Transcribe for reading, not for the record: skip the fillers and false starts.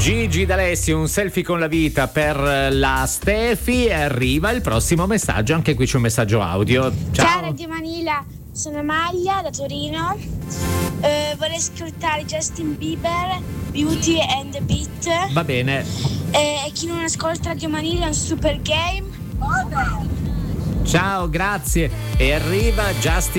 Gigi D'Alessio, un selfie con la vita per la Stefi. Arriva il prossimo messaggio, anche qui c'è un messaggio audio. Ciao Radio Manila, sono Maglia da Torino. Vorrei ascoltare Justin Bieber, Beauty and the Beat. Va bene. E chi non ascolta Radio Manila è un super game. Ciao, grazie. E arriva Justin